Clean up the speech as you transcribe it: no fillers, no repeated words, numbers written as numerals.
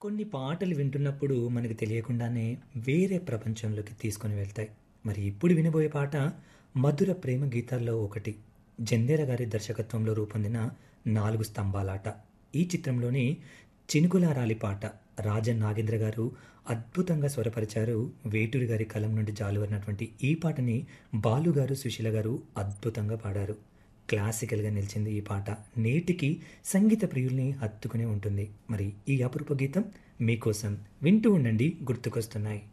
కొన్ని పాటలు వింటున్నప్పుడు మనకు తెలియకుండానే వేరే ప్రపంచంలోకి తీసుకొని వెళ్తాయి. మరి ఇప్పుడు వినబోయే పాట మధుర ప్రేమ గీతాల్లో ఒకటి. జంధ్యాల గారి దర్శకత్వంలో రూపొందిన 'నాలుగు స్తంభాలాట'. ఈ చిత్రంలోని 'చినుకుల రాలి' పాట రాజన్ నాగేంద్ర గారు అద్భుతంగా స్వరపరిచారు. వేటూరి గారి కలం నుండి జాలువారినటువంటి ఈ పాటని బాలు గారు, సుశీల గారు అద్భుతంగా పాడారు. క్లాసికల్గా నిలిచింది ఈ పాట. నేటికి సంగీత ప్రియుల్ని హత్తుకునే ఉంటుంది. మరి ఈ అపురూప గీతం మీకోసం వింటూ ఉండండి. గుర్తుకొస్తున్నాయి.